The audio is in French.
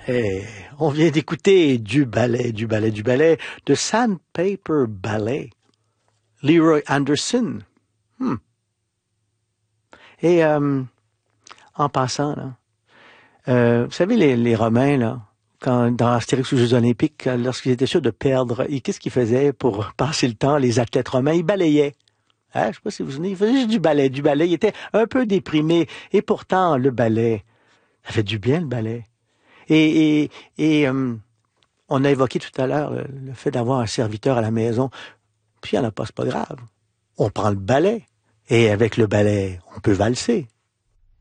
Et on vient d'écouter du ballet de Sandpaper Ballet, Leroy Anderson. Hmm. Et en passant, là, vous savez, les Romains, là, dans Astérix aux Jeux Olympiques, lorsqu'ils étaient sûrs de perdre, qu'est-ce qu'ils faisaient pour passer le temps, les athlètes romains? Ils balayaient. Hein? Je ne sais pas si vous vous souvenez, ils faisaient juste du ballet. Ils étaient un peu déprimés. Et pourtant, le ballet, ça fait du bien, le ballet. Et on a évoqué tout à l'heure le fait d'avoir un serviteur à la maison. Puis il n'y en a pas, c'est pas grave. On prend le ballet. Et avec le ballet, on peut valser.